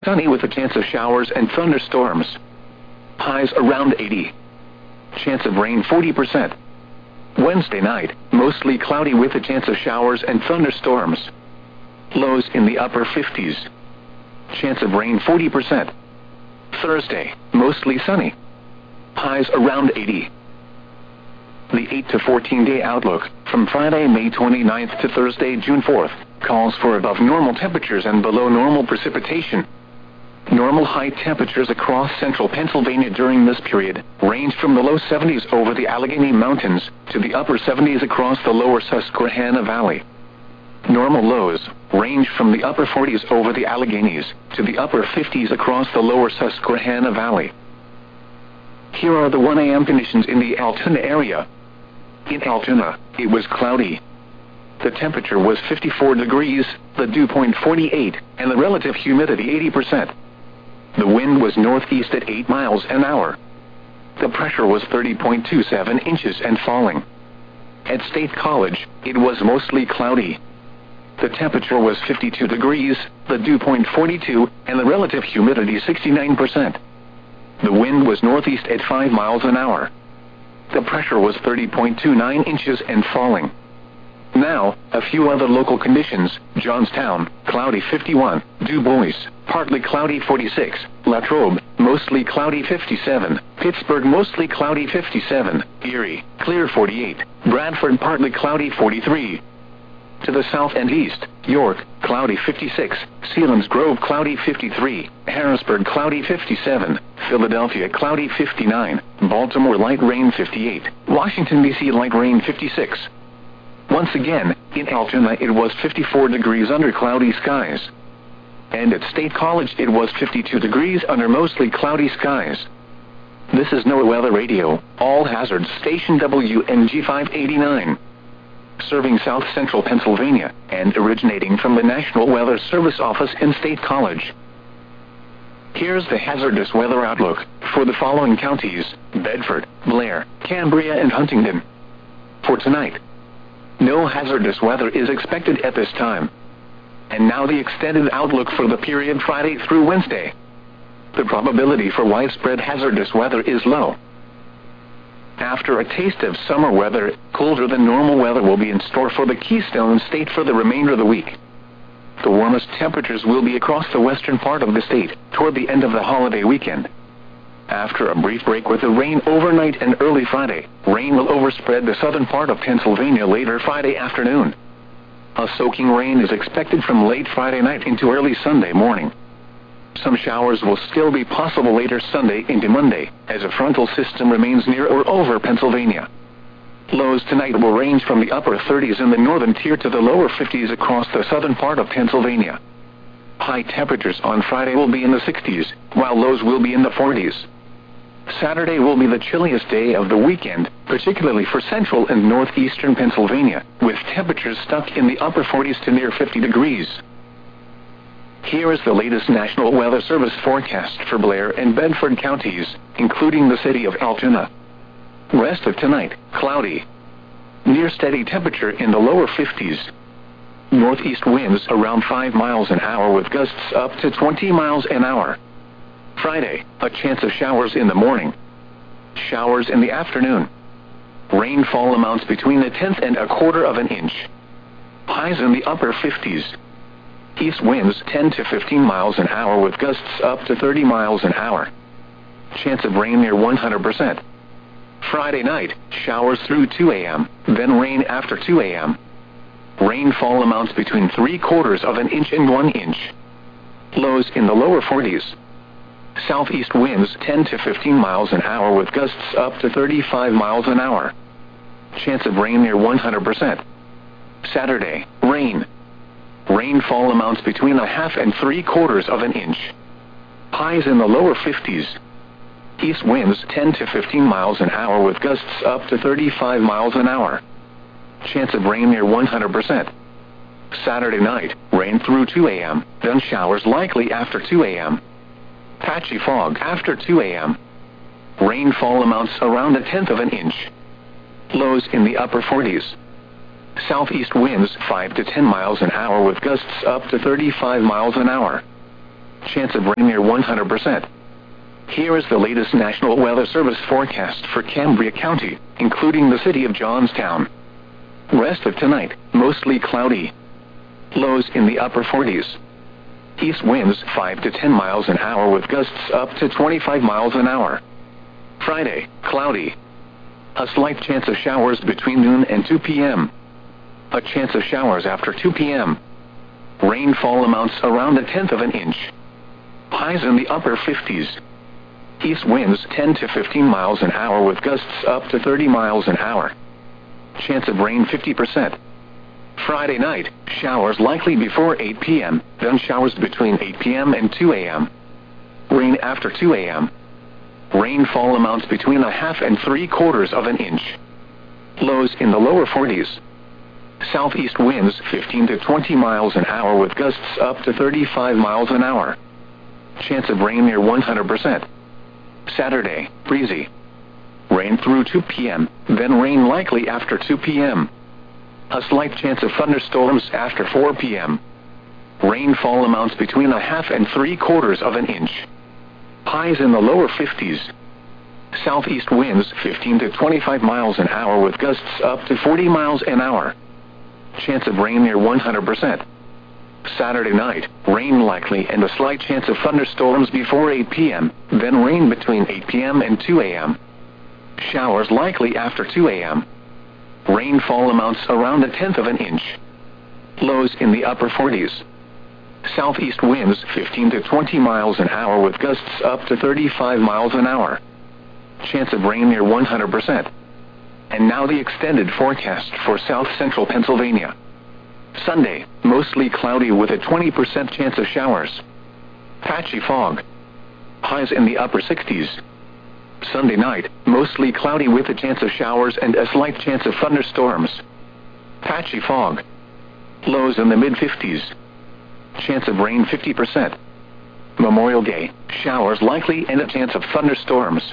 Sunny with a chance of showers and thunderstorms. Highs around 80. Chance of rain 40%. Wednesday night, mostly cloudy with a chance of showers and thunderstorms. Lows in the upper 50s. Chance of rain 40%. Thursday, mostly sunny. Highs around 80. The 8 to 14 day outlook, from Friday, May 29th to Thursday, June 4th, calls for above normal temperatures and below normal precipitation. Normal high temperatures across central Pennsylvania during this period range from the low 70s over the Allegheny Mountains to the upper 70s across the lower Susquehanna Valley. Normal lows range from the upper 40s over the Alleghenies to the upper 50s across the lower Susquehanna Valley. Here are the 1 a.m. conditions in the Altoona area. In Altoona, it was cloudy. The temperature was 54 degrees, the dew point 48, and the relative humidity 80%. The wind was northeast at 8 miles an hour. The pressure was 30.27 inches and falling. At State College, it was mostly cloudy. The temperature was 52 degrees, the dew point 42, and the relative humidity 69%. The wind was northeast at 5 miles an hour. The pressure was 30.29 inches and falling. Now, a few other local conditions. Johnstown, cloudy 51, Du Bois, partly cloudy 46, Latrobe, mostly cloudy 57, Pittsburgh mostly cloudy 57, Erie, clear 48, Bradford partly cloudy 43. To the south and east, York, cloudy 56, Selinsgrove cloudy 53, Harrisburg cloudy 57, Philadelphia cloudy 59, Baltimore light rain 58, Washington, D.C. light rain 56. Once again, in Altoona it was 54 degrees under cloudy skies. And at State College it was 52 degrees under mostly cloudy skies. This is NOAA Weather Radio, all hazards station WNG 589. Serving south central Pennsylvania, and originating from the National Weather Service office in State College. Here's the hazardous weather outlook for the following counties: Bedford, Blair, Cambria, and Huntingdon. For tonight, no hazardous weather is expected at this time. And now the extended outlook for the period Friday through Wednesday. The probability for widespread hazardous weather is low. After a taste of summer weather, colder than normal weather will be in store for the Keystone State for the remainder of the week. The warmest temperatures will be across the western part of the state toward the end of the holiday weekend. After a brief break with the rain overnight and early Friday, rain will overspread the southern part of Pennsylvania later Friday afternoon. A soaking rain is expected from late Friday night into early Sunday morning. Some showers will still be possible later Sunday into Monday, as a frontal system remains near or over Pennsylvania. Lows tonight will range from the upper 30s in the northern tier to the lower 50s across the southern part of Pennsylvania. High temperatures on Friday will be in the 60s, while lows will be in the 40s. Saturday will be the chilliest day of the weekend, particularly for central and northeastern Pennsylvania, with temperatures stuck in the upper 40s to near 50 degrees. Here is the latest National Weather Service forecast for Blair and Bedford counties, including the city of Altoona. Rest of tonight, cloudy. Near steady temperature in the lower 50s. Northeast winds around 5 miles an hour with gusts up to 20 miles an hour. Friday, a chance of showers in the morning. Showers in the afternoon. Rainfall amounts between a tenth and a quarter of an inch. Highs in the upper 50s. East winds 10 to 15 miles an hour with gusts up to 30 miles an hour. Chance of rain near 100%. Friday night, showers through 2 a.m., then rain after 2 a.m. Rainfall amounts between 3/4 of an inch and 1 inch. Lows in the lower 40s. Southeast winds 10 to 15 miles an hour with gusts up to 35 miles an hour. Chance of rain near 100%. Saturday, rain. Rainfall amounts between a half and 3/4 of an inch. Highs in the lower 50s. East winds 10 to 15 miles an hour with gusts up to 35 miles an hour. Chance of rain near 100%. Saturday night, rain through 2 a.m., then showers likely after 2 a.m. Patchy fog after 2 a.m. Rainfall amounts around a tenth of an inch. Lows in the upper 40s. Southeast winds 5 to 10 miles an hour with gusts up to 35 miles an hour. Chance of rain near 100%. Here is the latest National Weather Service forecast for Cambria County, including the city of Johnstown. Rest of tonight, mostly cloudy. Lows in the upper 40s. East winds 5 to 10 miles an hour with gusts up to 25 miles an hour. Friday, cloudy. A slight chance of showers between noon and 2 p.m. A chance of showers after 2 p.m. Rainfall amounts around 1/10 of an inch. Highs in the upper 50s. East winds 10 to 15 miles an hour with gusts up to 30 miles an hour. Chance of rain 50%. Friday night, showers likely before 8 p.m., then showers between 8 p.m. and 2 a.m. Rain after 2 a.m. Rainfall amounts between 1/2 and 3/4 of an inch. Lows in the lower 40s. Southeast winds 15 to 20 miles an hour with gusts up to 35 miles an hour. Chance of rain near 100%. Saturday, breezy. Rain through 2 p.m., then rain likely after 2 p.m. A slight chance of thunderstorms after 4 p.m. Rainfall amounts between 1/2 and 3/4 of an inch. Highs in the lower 50s. Southeast winds 15 to 25 miles an hour with gusts up to 40 miles an hour. Chance of rain near 100%. Saturday night, rain likely and a slight chance of thunderstorms before 8 p.m., then rain between 8 p.m. and 2 a.m. Showers likely after 2 a.m. Rainfall amounts around 1/10 of an inch. Lows in the upper 40s. Southeast winds 15 to 20 miles an hour with gusts up to 35 miles an hour. Chance of rain near 100%. And now the extended forecast for south central Pennsylvania. Sunday, mostly cloudy with a 20% chance of showers. Patchy fog. Highs in the upper 60s. Sunday night, mostly cloudy with a chance of showers and a slight chance of thunderstorms. Patchy fog. Lows in the mid-50s. Chance of rain 50%. Memorial Day, showers likely and a chance of thunderstorms.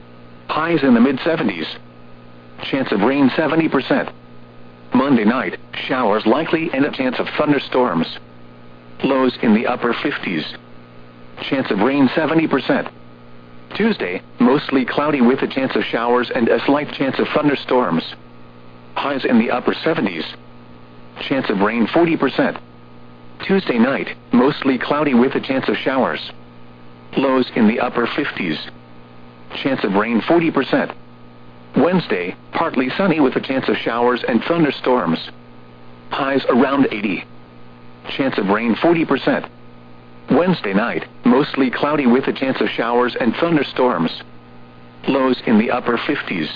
Highs in the mid-70s. Chance of rain 70%. Monday night, showers likely and a chance of thunderstorms. Lows in the upper 50s. Chance of rain 70%. Tuesday, mostly cloudy with a chance of showers and a slight chance of thunderstorms. Highs in the upper 70s. Chance of rain 40%. Tuesday night, mostly cloudy with a chance of showers. Lows in the upper 50s. Chance of rain 40%. Wednesday, partly sunny with a chance of showers and thunderstorms. Highs around 80. Chance of rain 40%. Wednesday night, mostly cloudy with a chance of showers and thunderstorms. Lows in the upper 50s.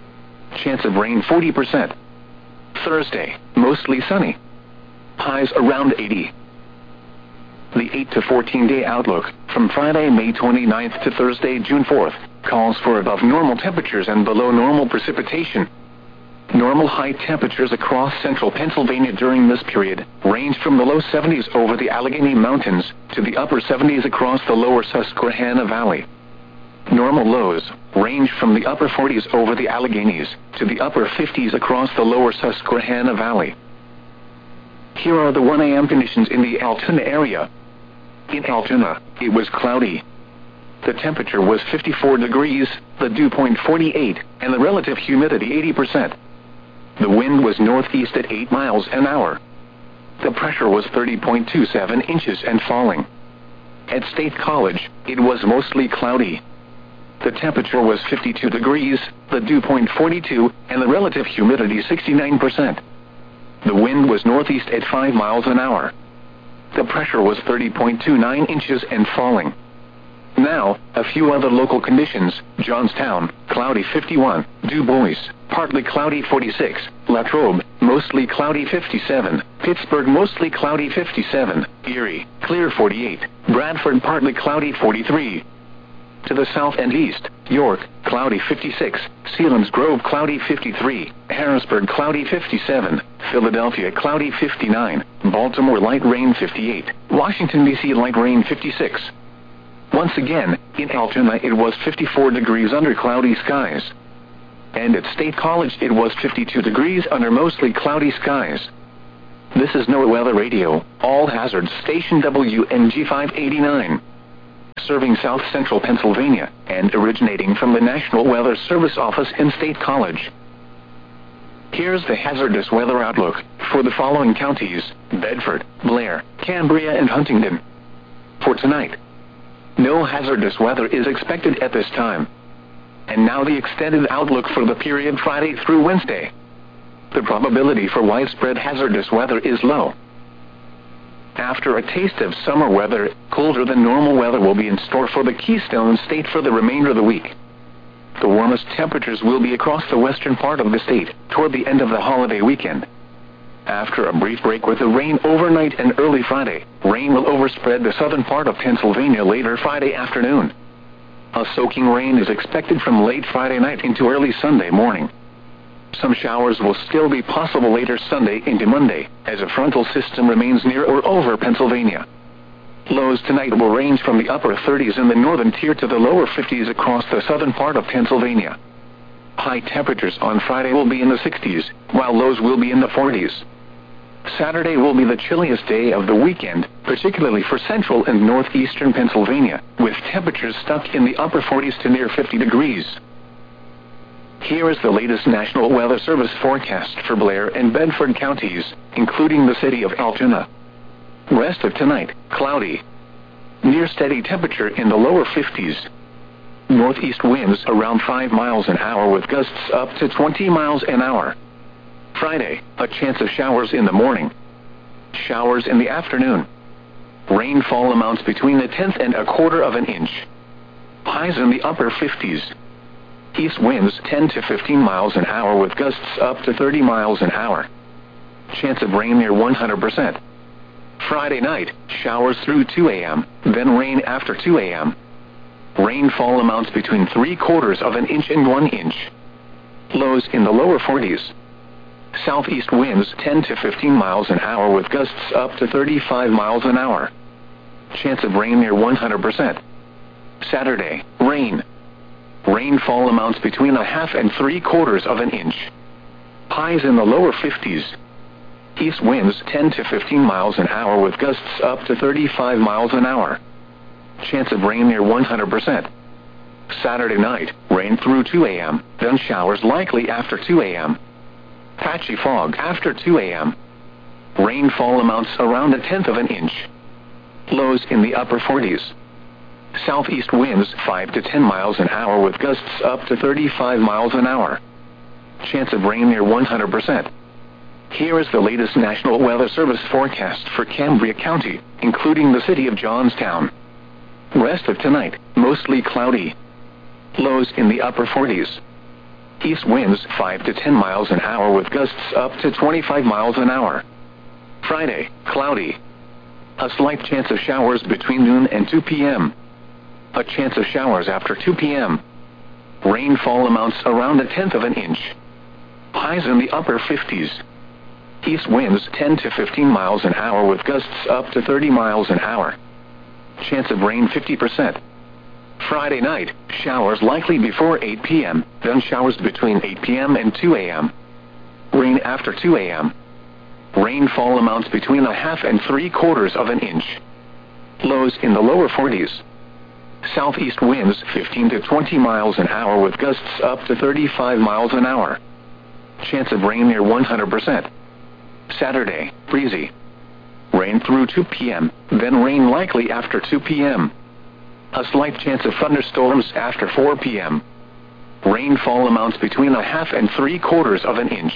Chance of rain 40%. Thursday, mostly sunny. Highs around 80. The 8 to 14-day outlook, from Friday, May 29th to Thursday, June 4th, calls for above normal temperatures and below normal precipitation. Normal high temperatures across central Pennsylvania during this period range from the low 70s over the Allegheny Mountains to the upper 70s across the lower Susquehanna Valley. Normal lows range from the upper 40s over the Alleghenies to the upper 50s across the lower Susquehanna Valley. Here are the 1 a.m. conditions in the Altoona area. In Altoona, it was cloudy. The temperature was 54 degrees, the dew point 48, and the relative humidity 80%. The wind was northeast at 8 miles an hour. The pressure was 30.27 inches and falling. At State College, it was mostly cloudy. The temperature was 52 degrees, the dew point 42, and the relative humidity 69%. The wind was northeast at 5 miles an hour. The pressure was 30.29 inches and falling. Now, a few other local conditions. Johnstown, cloudy 51. Du Bois, partly cloudy 46. Latrobe, mostly cloudy 57. Pittsburgh, mostly cloudy 57. Erie, clear 48. Bradford, partly cloudy 43. To the south and east, York, cloudy 56. Selinsgrove, cloudy 53. Harrisburg, cloudy 57. Philadelphia, cloudy 59. Baltimore, light rain 58. Washington, D.C., light rain 56. Once again, in Altoona it was 54 degrees under cloudy skies. And at State College it was 52 degrees under mostly cloudy skies. This is NOAA Weather Radio, all hazards, station WNG 589. serving south central Pennsylvania, and originating from the National Weather Service office in State College. Here's the hazardous weather outlook for the following counties: Bedford, Blair, Cambria, and Huntingdon. For tonight, no hazardous weather is expected at this time. And now the extended outlook for the period Friday through Wednesday. The probability for widespread hazardous weather is low. After a taste of summer weather, colder than normal weather will be in store for the Keystone State for the remainder of the week. The warmest temperatures will be across the western part of the state toward the end of the holiday weekend. After a brief break with the rain overnight and early Friday, rain will overspread the southern part of Pennsylvania later Friday afternoon. A soaking rain is expected from late Friday night into early Sunday morning. Some showers will still be possible later Sunday into Monday, as a frontal system remains near or over Pennsylvania. Lows tonight will range from the upper 30s in the northern tier to the lower 50s across the southern part of Pennsylvania. High temperatures on Friday will be in the 60s, while lows will be in the 40s. Saturday will be the chilliest day of the weekend, particularly for central and northeastern Pennsylvania, with temperatures stuck in the upper 40s to near 50 degrees. Here is the latest National Weather Service forecast for Blair and Bedford counties, including the city of Altoona. Rest of tonight, cloudy. Near steady temperature in the lower 50s. Northeast winds around 5 miles an hour with gusts up to 20 miles an hour. Friday, a chance of showers in the morning. Showers in the afternoon. Rainfall amounts between a tenth and a quarter of an inch. Highs in the upper 50s. East winds 10 to 15 miles an hour with gusts up to 30 miles an hour. Chance of rain near 100%. Friday night, showers through 2 a.m., then rain after 2 a.m. Rainfall amounts between 3/4 of an inch and 1 inch. Lows in the lower 40s. Southeast winds 10 to 15 miles an hour with gusts up to 35 miles an hour. Chance of rain near 100%. Saturday, rain. Rainfall amounts between 1/2 and 3/4 of an inch. Highs in the lower 50s. East winds 10 to 15 miles an hour with gusts up to 35 miles an hour. Chance of rain near 100%. Saturday night, rain through 2 a.m., then showers likely after 2 a.m. Patchy fog after 2 a.m. Rainfall amounts around 1/10 of an inch. Lows in the upper 40s. Southeast winds 5 to 10 miles an hour with gusts up to 35 miles an hour. Chance of rain near 100%. Here is the latest National Weather Service forecast for Cambria County, including the city of Johnstown. Rest of tonight, mostly cloudy. Lows in the upper 40s. East winds 5 to 10 miles an hour with gusts up to 25 miles an hour. Friday, cloudy. A slight chance of showers between noon and 2 p.m. A chance of showers after 2 p.m. Rainfall amounts around 1/10 of an inch. Highs in the upper 50s. East winds 10 to 15 miles an hour with gusts up to 30 miles an hour. Chance of rain 50%. Friday night, showers likely before 8 p.m., then showers between 8 p.m. and 2 a.m. Rain after 2 a.m. Rainfall amounts between 1/2 and 3/4 of an inch. Lows in the lower 40s. Southeast winds 15 to 20 miles an hour with gusts up to 35 miles an hour. Chance of rain near 100%. Saturday, breezy. Rain through 2 p.m., then rain likely after 2 p.m. A slight chance of thunderstorms after 4 p.m. Rainfall amounts between 1/2 and 3/4 of an inch.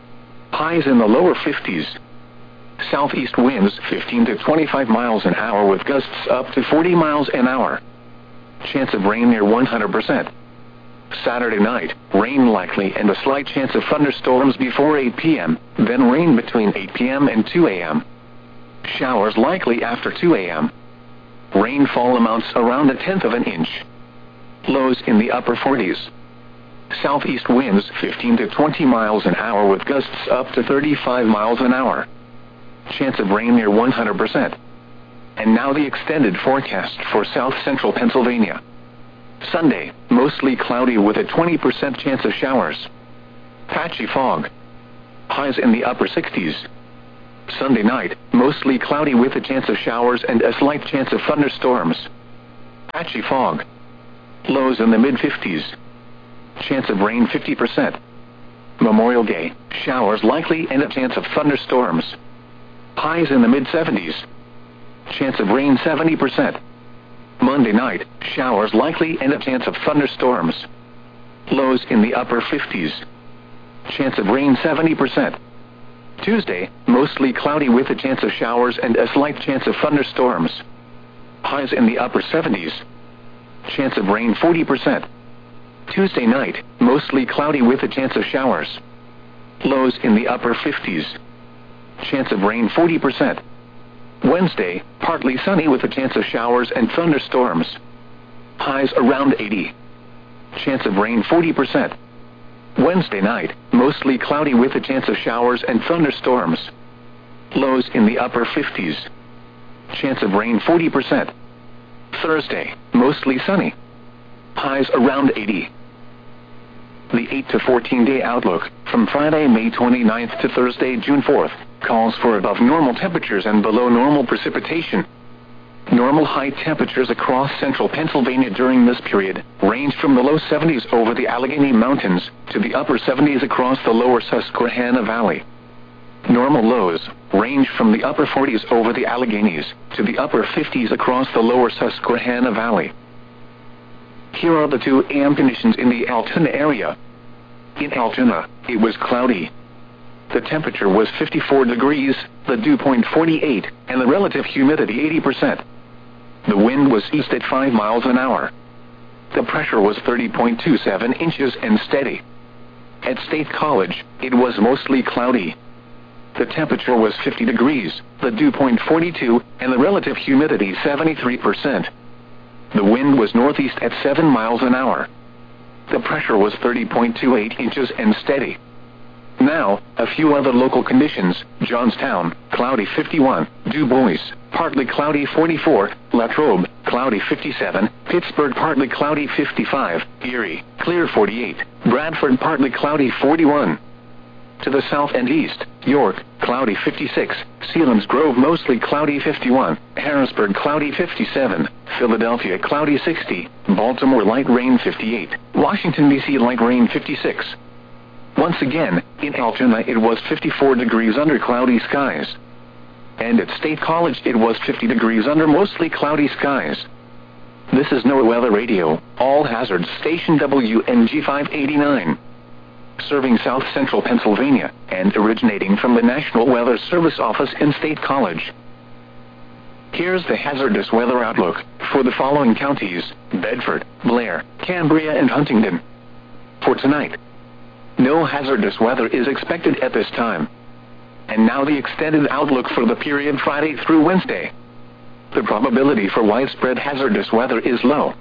Highs in the lower 50s. Southeast winds 15 to 25 miles an hour with gusts up to 40 miles an hour. Chance of rain near 100%. Saturday night, rain likely and a slight chance of thunderstorms before 8 p.m., then rain between 8 p.m. and 2 a.m. Showers likely after 2 a.m. Rainfall amounts around 1/10 of an inch. Lows in the upper 40s. Southeast winds 15 to 20 miles an hour with gusts up to 35 miles an hour. Chance of rain near 100%. And now the extended forecast for south central Pennsylvania. Sunday, mostly cloudy with a 20% chance of showers. Patchy fog. Highs in the upper 60s. Sunday night, mostly cloudy with a chance of showers and a slight chance of thunderstorms. Patchy fog. Lows in the mid-50s. Chance of rain 50%. Memorial Day, showers likely and a chance of thunderstorms. Highs in the mid-70s. Chance of rain 70%. Monday night, showers likely and a chance of thunderstorms. Lows in the upper 50s. Chance of rain 70%. Tuesday, mostly cloudy with a chance of showers and a slight chance of thunderstorms. Highs in the upper 70s. Chance of rain 40%. Tuesday night, mostly cloudy with a chance of showers. Lows in the upper 50s. Chance of rain 40%. Wednesday, partly sunny with a chance of showers and thunderstorms. Highs around 80. Chance of rain 40%. Wednesday night, mostly cloudy with a chance of showers and thunderstorms. Lows in the upper 50s. Chance of rain 40%. Thursday, mostly sunny. Highs around 80. The 8 to 14 day outlook, from Friday, May 29th to Thursday, June 4th, calls for above normal temperatures and below normal precipitation. Normal high temperatures across central Pennsylvania during this period range from the low 70s over the Allegheny Mountains to the upper 70s across the lower Susquehanna Valley. Normal lows range from the upper 40s over the Alleghenies to the upper 50s across the lower Susquehanna Valley. Here are the 2 a.m. conditions in the Altoona area. In Altoona, it was cloudy. The temperature was 54 degrees, the dew point 48, and the relative humidity 80%. The wind was east at 5 miles an hour. The pressure was 30.27 inches and steady. At State College, it was mostly cloudy. The temperature was 50 degrees, the dew point 42, and the relative humidity 73%. The wind was northeast at 7 miles an hour. The pressure was 30.28 inches and steady. Now, a few other local conditions. Johnstown, cloudy 51, Du Bois, partly cloudy 44, Latrobe, cloudy 57, Pittsburgh, partly cloudy 55, Erie, clear 48, Bradford, partly cloudy 41. To the south and east, York, cloudy 56, Selinsgrove, mostly cloudy 51, Harrisburg, cloudy 57, Philadelphia, cloudy 60, Baltimore, light rain 58, Washington, D.C., light rain 56. Once again, in Altoona it was 54 degrees under cloudy skies. And at State College it was 50 degrees under mostly cloudy skies. This is NOAA Weather Radio, all hazards station WNG 589. Serving South Central Pennsylvania, and originating from the National Weather Service office in State College. Here's the hazardous weather outlook for the following counties: Bedford, Blair, Cambria, and Huntingdon. For tonight, no hazardous weather is expected at this time. And now the extended outlook for the period Friday through Wednesday. The probability for widespread hazardous weather is low.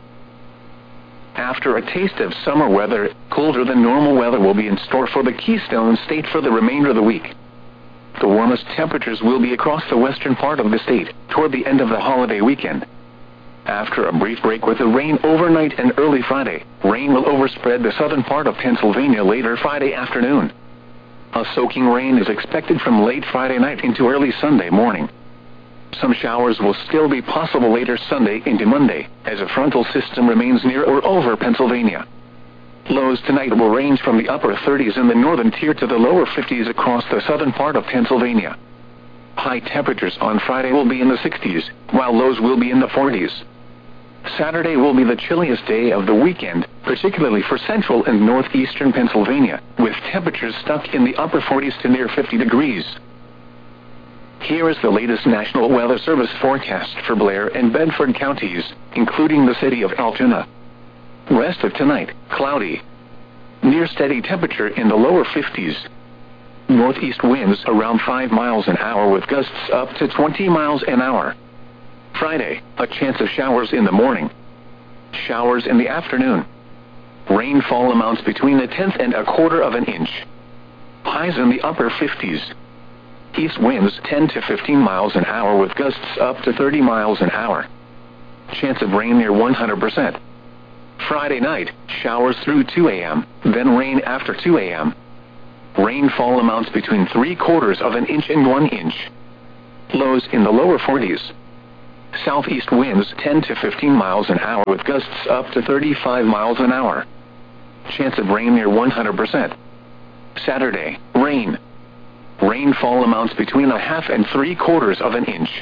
After a taste of summer weather, colder than normal weather will be in store for the Keystone State for the remainder of the week. The warmest temperatures will be across the western part of the state toward the end of the holiday weekend. After a brief break with the rain overnight and early Friday, rain will overspread the southern part of Pennsylvania later Friday afternoon. A soaking rain is expected from late Friday night into early Sunday morning. Some showers will still be possible later Sunday into Monday, as a frontal system remains near or over Pennsylvania. Lows tonight will range from the upper 30s in the northern tier to the lower 50s across the southern part of Pennsylvania. High temperatures on Friday will be in the 60s, while lows will be in the 40s. Saturday will be the chilliest day of the weekend, particularly for central and northeastern Pennsylvania, with temperatures stuck in the upper 40s to near 50 degrees. Here is the latest National Weather Service forecast for Blair and Bedford counties, including the city of Altoona. Rest of tonight, cloudy. Near steady temperature in the lower 50s. Northeast winds around 5 miles an hour with gusts up to 20 miles an hour. Friday, a chance of showers in the morning. Showers in the afternoon. Rainfall amounts between a tenth and a quarter of an inch. Highs in the upper 50s. East winds 10 to 15 miles an hour with gusts up to 30 miles an hour. Chance of rain near 100%. Friday night, showers through 2 a.m., then rain after 2 a.m. Rainfall amounts between 3/4 of an inch and 1 inch. Lows in the lower 40s. Southeast winds 10 to 15 miles an hour with gusts up to 35 miles an hour. Chance of rain near 100%. Saturday, rain. Rainfall amounts between a half and 3/4 of an inch.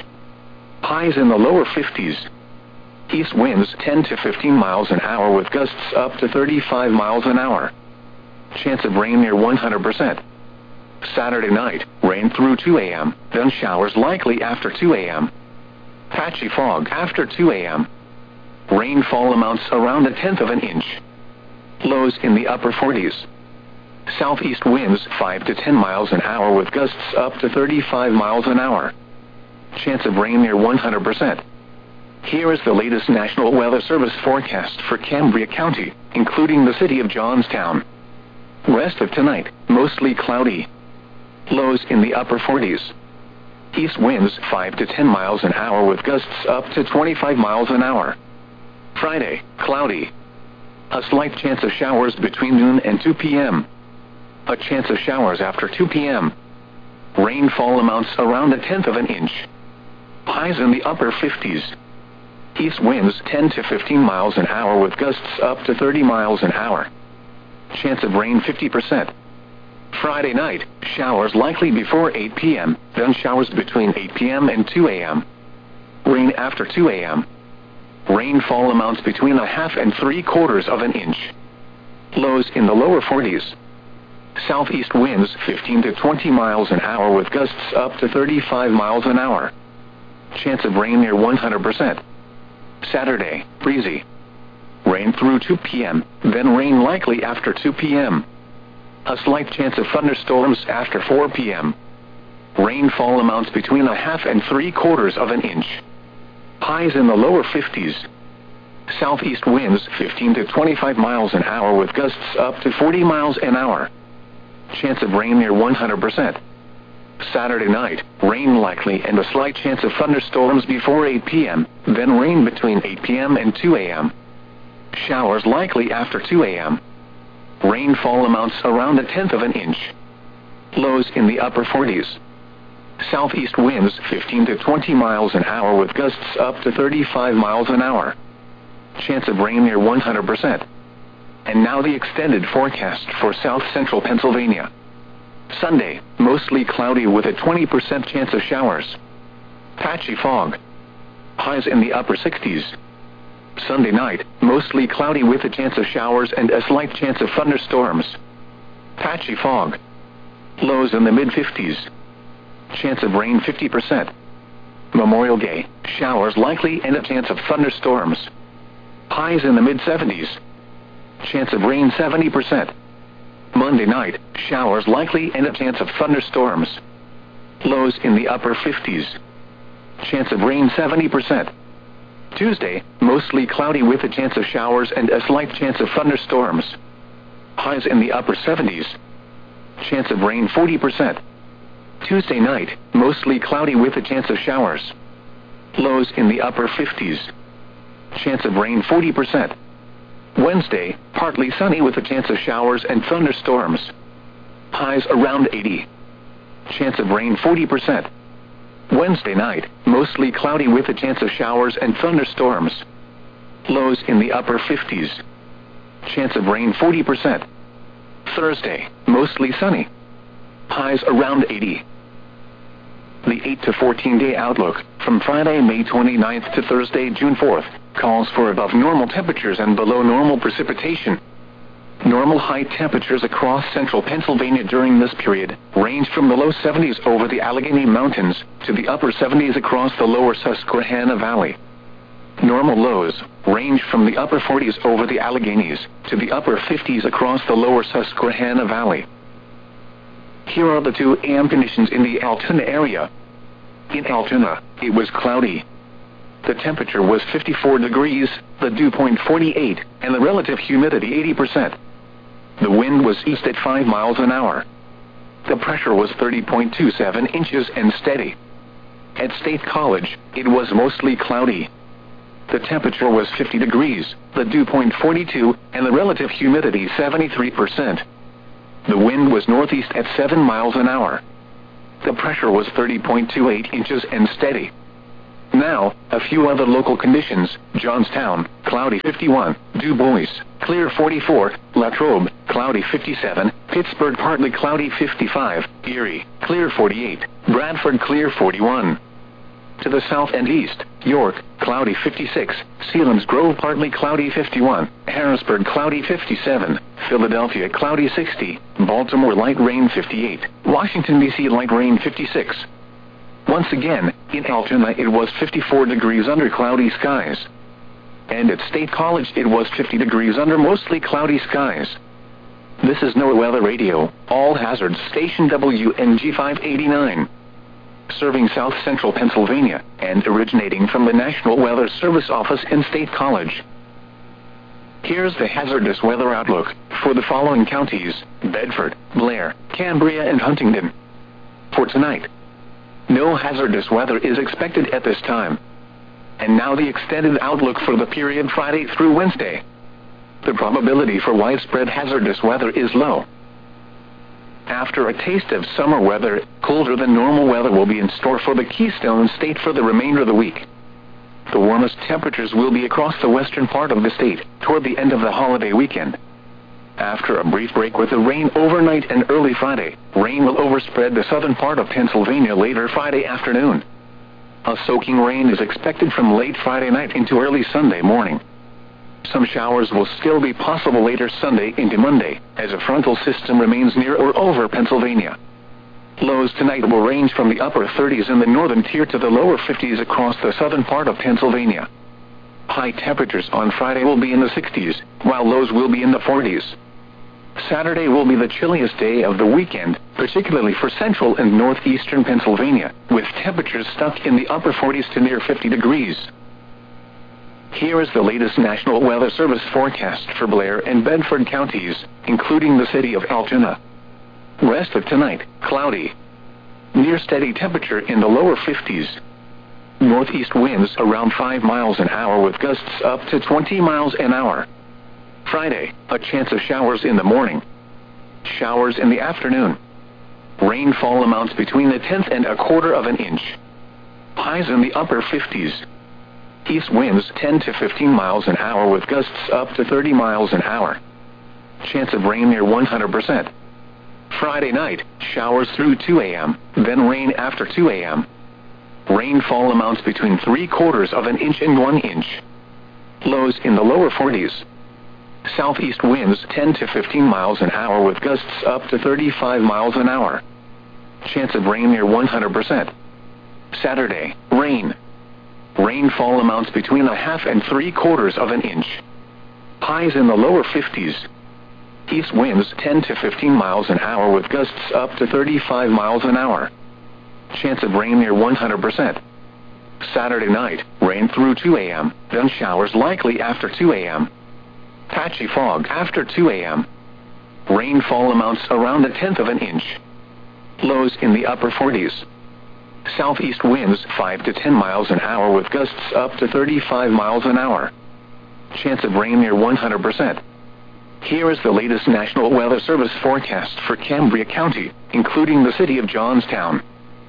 Highs in the lower 50s. East winds 10 to 15 miles an hour with gusts up to 35 miles an hour. Chance of rain near 100%. Saturday night, rain through 2 a.m., then showers likely after 2 a.m. Patchy fog after 2 a.m. Rainfall amounts around 1/10 of an inch. Lows in the upper 40s. Southeast winds 5 to 10 miles an hour with gusts up to 35 miles an hour. Chance of rain near 100%. Here is the latest National Weather Service forecast for Cambria County, including the city of Johnstown. Rest of tonight, mostly cloudy. Lows in the upper 40s. East winds 5 to 10 miles an hour with gusts up to 25 miles an hour. Friday, cloudy. A slight chance of showers between noon and 2 p.m. A chance of showers after 2 p.m. Rainfall amounts around 1/10 of an inch. Highs in the upper 50s. East winds 10 to 15 miles an hour with gusts up to 30 miles an hour. Chance of rain 50%. Friday night, showers likely before 8 p.m., then showers between 8 p.m. and 2 a.m. Rain after 2 a.m. Rainfall amounts between a half and 3/4 of an inch. Lows in the lower 40s. Southeast winds 15 to 20 miles an hour with gusts up to 35 miles an hour. Chance of rain near 100%. Saturday, breezy. Rain through 2 p.m., then rain likely after 2 p.m. A slight chance of thunderstorms after 4 p.m. Rainfall amounts between a half and 3/4 of an inch. Highs in the lower 50s. Southeast winds 15 to 25 miles an hour with gusts up to 40 miles an hour. Chance of rain near 100%. Saturday night, rain likely and a slight chance of thunderstorms before 8 p.m., then rain between 8 p.m. and 2 a.m. Showers likely after 2 a.m. Rainfall amounts around 1/10 of an inch. Lows in the upper 40s. Southeast winds 15 to 20 miles an hour with gusts up to 35 miles an hour. Chance of rain near 100%. And now the extended forecast for south central Pennsylvania. Sunday, mostly cloudy with a 20% chance of showers. Patchy fog. Highs in the upper 60s. Sunday night, mostly cloudy with a chance of showers and a slight chance of thunderstorms. Patchy fog. Lows in the mid-50s. Chance of rain 50%. Memorial Day, showers likely and a chance of thunderstorms. Highs in the mid-70s. Chance of rain 70%. Monday night, showers likely and a chance of thunderstorms. Lows in the upper 50s. Chance of rain 70%. Tuesday, mostly cloudy with a chance of showers and a slight chance of thunderstorms. Highs in the upper 70s. Chance of rain 40%. Tuesday night, mostly cloudy with a chance of showers. Lows in the upper 50s. Chance of rain 40%. Wednesday, partly sunny with a chance of showers and thunderstorms. Highs around 80. Chance of rain 40%. Wednesday night, mostly cloudy with a chance of showers and thunderstorms. Lows in the upper 50s. Chance of rain 40%. Thursday, mostly sunny. Highs around 80. The 8 to 14-day outlook, from Friday, May 29th to Thursday, June 4th, calls for above normal temperatures and below normal precipitation. Normal high temperatures across central Pennsylvania during this period range from the low 70s over the Allegheny Mountains to the upper 70s across the lower Susquehanna Valley. Normal lows range from the upper 40s over the Alleghenies to the upper 50s across the lower Susquehanna Valley. Here are the 2 AM conditions in the Altoona area. In Altoona, it was cloudy. The temperature was 54 degrees, the dew point 48, and the relative humidity 80%. The wind was east at 5 miles an hour. The pressure was 30.27 inches and steady. At State College, it was mostly cloudy. The temperature was 50 degrees, the dew point 42, and the relative humidity 73%. The wind was northeast at 7 miles an hour. The pressure was 30.28 inches and steady. Now, a few other local conditions: Johnstown, cloudy 51, Du Bois, clear 44, Latrobe, cloudy 57, Pittsburgh partly cloudy 55, Erie, clear 48, Bradford clear 41. To the south and east, York, cloudy 56, Selinsgrove partly cloudy 51, Harrisburg cloudy 57, Philadelphia cloudy 60, Baltimore light rain 58, Washington D.C. light rain 56. Once again, in Altoona it was 54 degrees under cloudy skies. And at State College it was 50 degrees under mostly cloudy skies. This is NOAA Weather Radio, all hazards station WNG 589. Serving south central Pennsylvania, and originating from the National Weather Service office in State College. Here's the hazardous weather outlook for the following counties: Bedford, Blair, Cambria and Huntingdon. For tonight, no hazardous weather is expected at this time. And now the extended outlook for the period Friday through Wednesday. The probability for widespread hazardous weather is low. After a taste of summer weather, colder than normal weather will be in store for the Keystone State for the remainder of the week. The warmest temperatures will be across the western part of the state, toward the end of the holiday weekend. After a brief break with the rain overnight and early Friday, rain will overspread the southern part of Pennsylvania later Friday afternoon. A soaking rain is expected from late Friday night into early Sunday morning. Some showers will still be possible later Sunday into Monday, as a frontal system remains near or over Pennsylvania. Lows tonight will range from the upper 30s in the northern tier to the lower 50s across the southern part of Pennsylvania. High temperatures on Friday will be in the 60s, while lows will be in the 40s. Saturday will be the chilliest day of the weekend, particularly for central and northeastern Pennsylvania, with temperatures stuck in the upper 40s to near 50 degrees. Here is the latest National Weather Service forecast for Blair and Bedford counties, including the city of Altoona. Rest of tonight, cloudy. Near steady temperature in the lower 50s. Northeast winds around 5 miles an hour with gusts up to 20 miles an hour. Friday, a chance of showers in the morning. Showers in the afternoon. Rainfall amounts between a tenth and a quarter of an inch. Highs in the upper 50s. East winds 10 to 15 miles an hour with gusts up to 30 miles an hour. Chance of rain near 100%. Friday night, showers through 2 a.m., then rain after 2 a.m. Rainfall amounts between 3/4 of an inch and 1 inch. Lows in the lower 40s. Southeast winds 10 to 15 miles an hour with gusts up to 35 miles an hour. Chance of rain near 100%. Saturday, rain. Rainfall amounts between 1/2 and 3/4 of an inch. Highs in the lower 50s. East winds 10 to 15 miles an hour with gusts up to 35 miles an hour. Chance of rain near 100%. Saturday night, rain through 2 a.m., then showers likely after 2 a.m. Patchy fog after 2 a.m. Rainfall amounts around 1/10 of an inch. Lows in the upper 40s. Southeast winds 5 to 10 miles an hour with gusts up to 35 miles an hour. Chance of rain near 100%. Here is the latest National Weather Service forecast for Cambria County, including the city of Johnstown.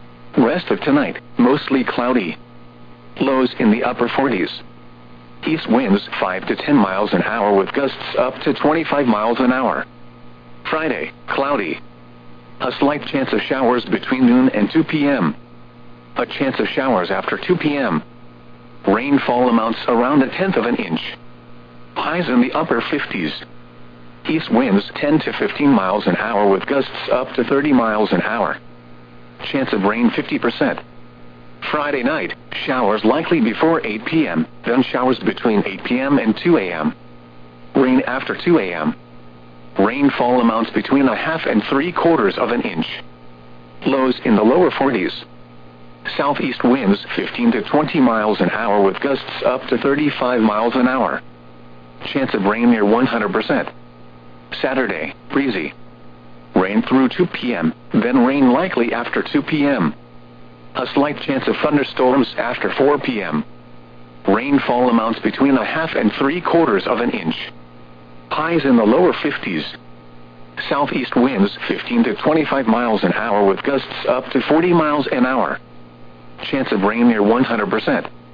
Rest of tonight, mostly cloudy. Lows in the upper 40s. East winds 5 to 10 miles an hour with gusts up to 25 miles an hour. Friday, cloudy. A slight chance of showers between noon and 2 p.m. A chance of showers after 2 p.m. Rainfall amounts around 1/10 of an inch. Highs in the upper 50s. East winds 10 to 15 miles an hour with gusts up to 30 miles an hour. Chance of rain 50%. Friday night, showers likely before 8 p.m., then showers between 8 p.m. and 2 a.m. Rain after 2 a.m. Rainfall amounts between 1/2 and 3/4 of an inch. Lows in the lower 40s. Southeast winds 15 to 20 miles an hour with gusts up to 35 miles an hour. Chance of rain near 100%. Saturday, breezy. Rain through 2 p.m., then rain likely after 2 p.m. A slight chance of thunderstorms after 4 p.m. Rainfall amounts between 1/2 and 3/4 of an inch. Highs in the lower 50s. Southeast winds 15 to 25 miles an hour with gusts up to 40 miles an hour. Chance of rain near 100%.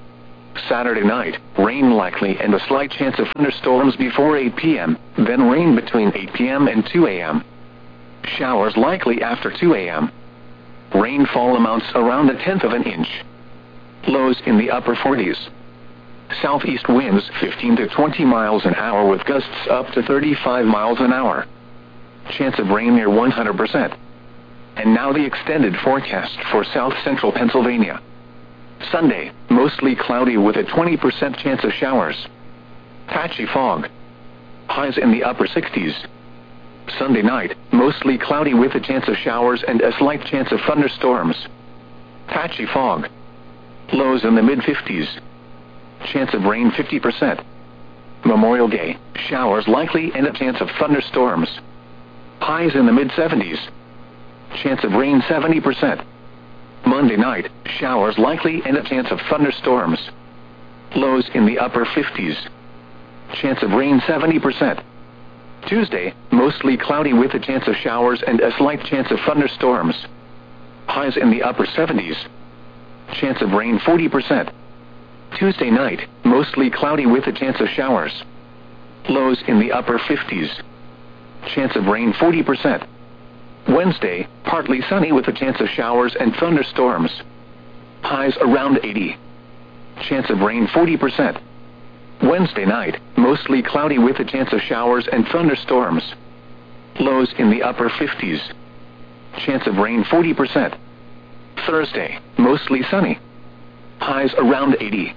Saturday night, rain likely and a slight chance of thunderstorms before 8 p.m., then rain between 8 p.m. and 2 a.m. Showers likely after 2 a.m. Rainfall amounts around 1/10 of an inch. Lows in the upper 40s. Southeast winds 15 to 20 miles an hour with gusts up to 35 miles an hour. Chance of rain near 100%. And now the extended forecast for south central Pennsylvania. Sunday, mostly cloudy with a 20% chance of showers. Patchy fog. Highs in the upper 60s. Sunday night, mostly cloudy with a chance of showers and a slight chance of thunderstorms. Patchy fog. Lows in the mid-50s. Chance of rain 50%. Memorial Day, showers likely and a chance of thunderstorms. Highs in the mid-70s. Chance of rain 70%. Monday night, showers likely and a chance of thunderstorms. Lows in the upper 50s. Chance of rain 70%. Tuesday, mostly cloudy with a chance of showers and a slight chance of thunderstorms. Highs in the upper 70s. Chance of rain 40%. Tuesday night, mostly cloudy with a chance of showers. Lows in the upper 50s. Chance of rain 40%. Wednesday, partly sunny with a chance of showers and thunderstorms. Highs around 80. Chance of rain 40%. Wednesday night, mostly cloudy with a chance of showers and thunderstorms. Lows in the upper 50s. Chance of rain 40%. Thursday, mostly sunny. Highs around 80.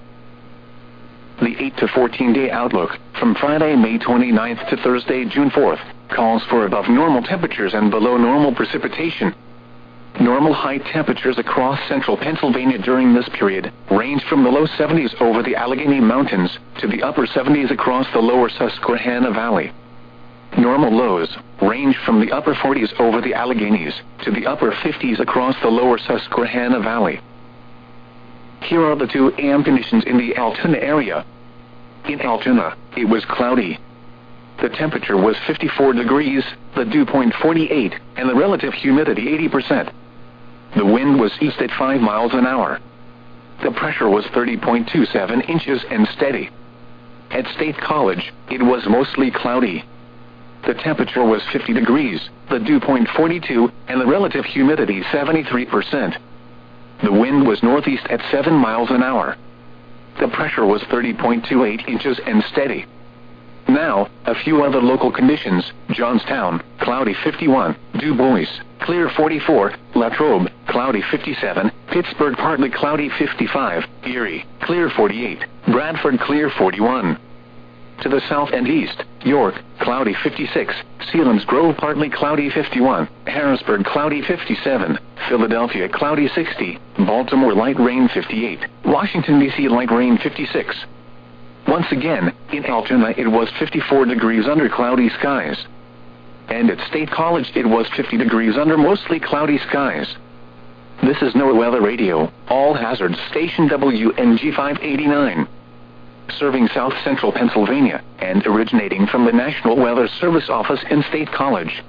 The 8 to 14-day outlook, from Friday, May 29th to Thursday, June 4th, calls for above normal temperatures and below normal precipitation. Normal high temperatures across central Pennsylvania during this period range from the low 70s over the Allegheny Mountains to the upper 70s across the lower Susquehanna Valley. Normal lows range from the upper 40s over the Alleghenies to the upper 50s across the lower Susquehanna Valley. Here are the 2 a.m. conditions in the Altoona area. In Altoona, it was cloudy. The temperature was 54 degrees, the dew point 48, and the relative humidity 80%. The wind was east at 5 miles an hour. The pressure was 30.27 inches and steady. At State College, it was mostly cloudy. The temperature was 50 degrees, the dew point 42, and the relative humidity 73%. The wind was northeast at 7 miles an hour. The pressure was 30.28 inches and steady. Now, a few other local conditions. Johnstown, cloudy 51, Du Bois, clear 44, Latrobe, cloudy 57, Pittsburgh partly cloudy 55, Erie, clear 48, Bradford clear 41. To the south and east, York, cloudy 56, Selinsgrove partly cloudy 51, Harrisburg cloudy 57, Philadelphia cloudy 60, Baltimore light rain 58, Washington, D.C. light rain 56. Once again, in Altoona it was 54 degrees under cloudy skies. And at State College it was 50 degrees under mostly cloudy skies. This is NOAA Weather Radio, all hazards station WNG 589. Serving south central Pennsylvania, and originating from the National Weather Service office in State College.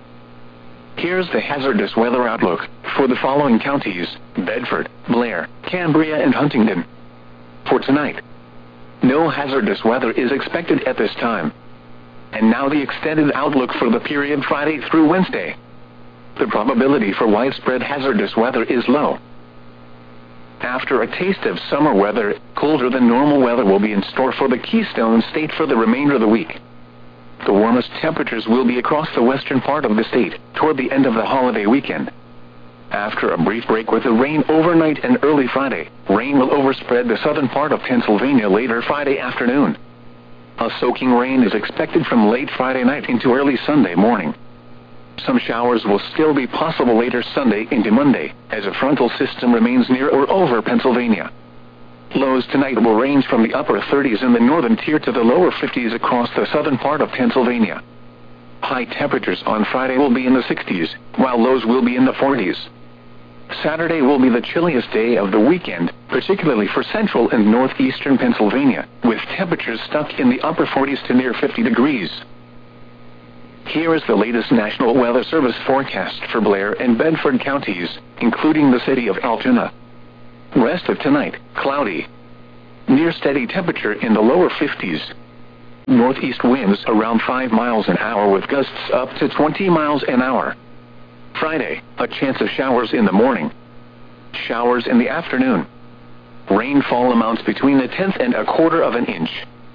Here's the hazardous weather outlook for the following counties: Bedford, Blair, Cambria, and Huntingdon. For tonight, no hazardous weather is expected at this time. And now the extended outlook for the period Friday through Wednesday. The probability for widespread hazardous weather is low. After a taste of summer weather, colder than normal weather will be in store for the Keystone State for the remainder of the week. The warmest temperatures will be across the western part of the state toward the end of the holiday weekend. After a brief break with the rain overnight and early Friday, rain will overspread the southern part of Pennsylvania later Friday afternoon. A soaking rain is expected from late Friday night into early Sunday morning. Some showers will still be possible later Sunday into Monday, as a frontal system remains near or over Pennsylvania. Lows tonight will range from the upper 30s in the northern tier to the lower 50s across the southern part of Pennsylvania. High temperatures on Friday will be in the 60s, while lows will be in the 40s. Saturday will be the chilliest day of the weekend, particularly for central and northeastern Pennsylvania, with temperatures stuck in the upper 40s to near 50 degrees. Here is the latest National Weather Service forecast for Blair and Bedford counties, including the city of Altoona. Rest of tonight, cloudy. near steady temperature in the lower 50s. Northeast winds around 5 miles an hour with gusts up to 20 miles an hour. Friday, a chance of showers in the morning. Showers in the afternoon. Rainfall amounts between a tenth and a quarter of an inch.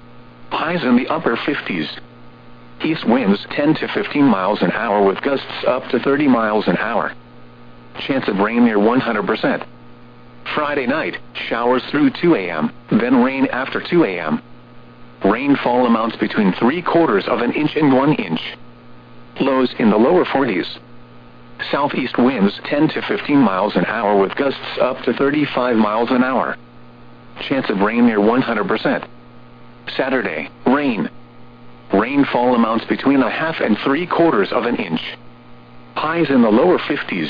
Highs in the upper 50s. East winds 10 to 15 miles an hour with gusts up to 30 miles an hour. Chance of rain near 100%. Friday night, showers through 2 a.m., then rain after 2 a.m. Rainfall amounts between 3/4 of an inch and 1 inch. Lows in the lower 40s. Southeast winds 10 to 15 miles an hour with gusts up to 35 miles an hour. Chance of rain near 100%. Saturday, rain. Rainfall amounts between a half and 3/4 of an inch. Highs in the lower 50s.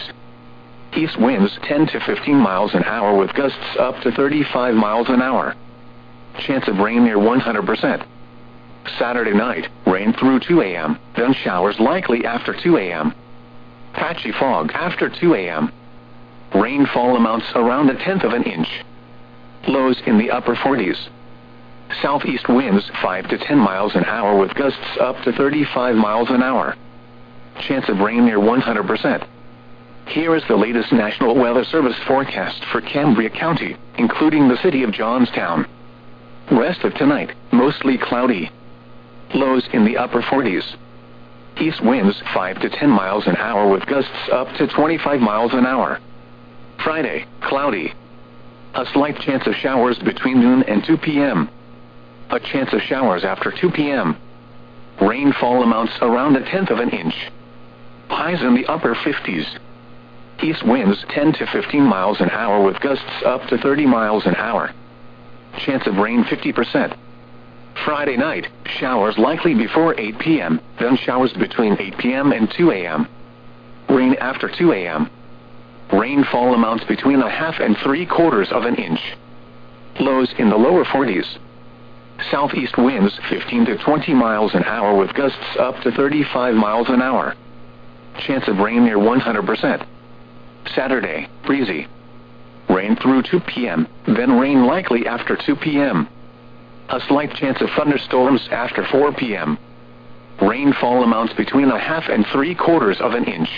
East winds 10 to 15 miles an hour with gusts up to 35 miles an hour. Chance of rain near 100%. Saturday night, rain through 2 a.m., then showers likely after 2 a.m. Patchy fog after 2 a.m. Rainfall amounts around a tenth of an inch. Lows in the upper 40s. Southeast winds 5 to 10 miles an hour with gusts up to 35 miles an hour. Chance of rain near 100%. Here is the latest National Weather Service forecast for Cambria County, including the city of Johnstown. Rest of tonight, mostly cloudy. Lows in the upper 40s. East winds 5 to 10 miles an hour with gusts up to 25 miles an hour. Friday, cloudy. A slight chance of showers between noon and 2 p.m. A chance of showers after 2 p.m. Rainfall amounts around a tenth of an inch. Highs in the upper 50s. East winds 10 to 15 miles an hour with gusts up to 30 miles an hour. Chance of rain 50%. Friday night, showers likely before 8 p.m., then showers between 8 p.m. and 2 a.m. Rain after 2 a.m. Rainfall amounts between a half and 3/4 of an inch. Lows in the lower 40s. Southeast winds 15 to 20 miles an hour with gusts up to 35 miles an hour. Chance of rain near 100%. Saturday, breezy. Rain through 2 p.m., then rain likely after 2 p.m. A slight chance of thunderstorms after 4 p.m. Rainfall amounts between a half and 3/4 of an inch.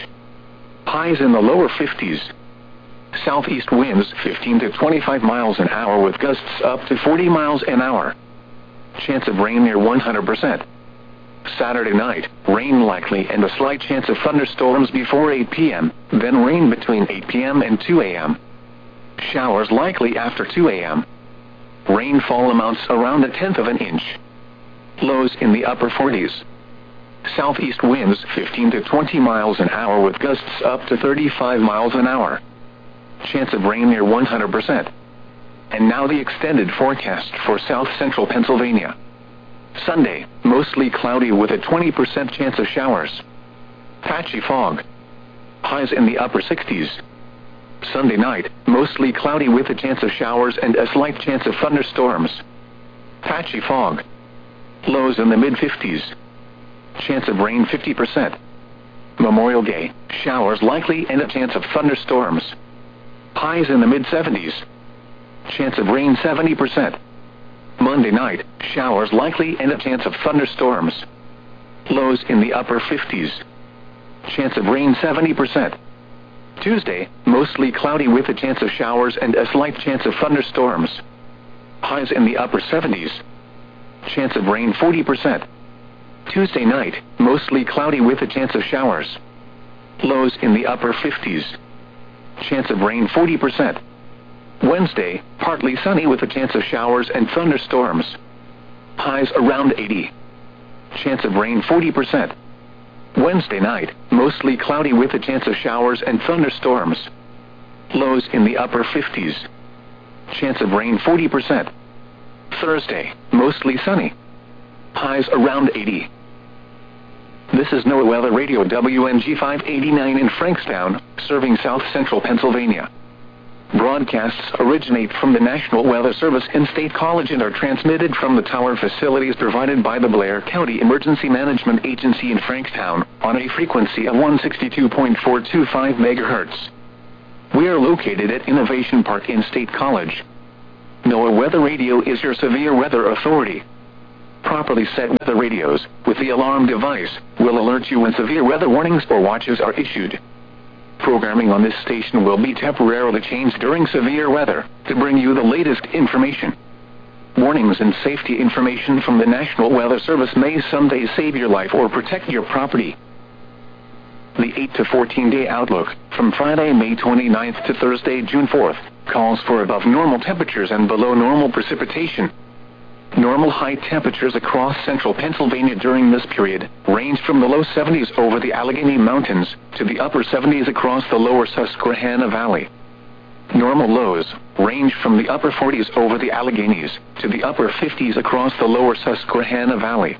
Highs in the lower 50s. Southeast winds 15 to 25 miles an hour with gusts up to 40 miles an hour. Chance of rain near 100%. Saturday night, rain likely and a slight chance of thunderstorms before 8 p.m., then rain between 8 p.m. and 2 a.m. Showers likely after 2 a.m. Rainfall amounts around a tenth of an inch. Lows in the upper 40s. Southeast winds 15 to 20 miles an hour with gusts up to 35 miles an hour. Chance of rain near 100%. And now the extended forecast for south central Pennsylvania. Sunday, mostly cloudy with a 20% chance of showers. Patchy fog. Highs in the upper 60s. Sunday night, mostly cloudy with a chance of showers and a slight chance of thunderstorms. Patchy fog. Lows in the mid-50s. Chance of rain 50%. Memorial Day, showers likely and a chance of thunderstorms. Highs in the mid-70s. Chance of rain 70%. Monday night, showers likely and a chance of thunderstorms. Lows in the upper 50s. Chance of rain 70%. Tuesday, mostly cloudy with a chance of showers and a slight chance of thunderstorms. Highs in the upper 70s. Chance of rain 40%. Tuesday night, mostly cloudy with a chance of showers. Lows in the upper 50s. Chance of rain 40%. Wednesday, partly sunny with a chance of showers and thunderstorms. Highs around 80. Chance of rain 40%. Wednesday night, mostly cloudy with a chance of showers and thunderstorms. Lows in the upper 50s. Chance of rain 40%. Thursday, mostly sunny. Highs around 80. This is NOAA Weather Radio WNG 589 in Frankstown, serving south central Pennsylvania. Broadcasts originate from the National Weather Service in State College and are transmitted from the tower facilities provided by the Blair County Emergency Management Agency in Frankstown on a frequency of 162.425 MHz. We are located at Innovation Park in State College. NOAA Weather Radio is your severe weather authority. Properly set weather radios, with the alarm device, will alert you when severe weather warnings or watches are issued. Programming on this station will be temporarily changed during severe weather, to bring you the latest information. Warnings and safety information from the National Weather Service may someday save your life or protect your property. The 8 to 14-day outlook, from Friday, May 29th to Thursday, June 4th, calls for above normal temperatures and below normal precipitation. Normal high temperatures across central Pennsylvania during this period range from the low 70s over the Allegheny Mountains to the upper 70s across the lower Susquehanna Valley. Normal lows range from the upper 40s over the Alleghenies to the upper 50s across the lower Susquehanna Valley.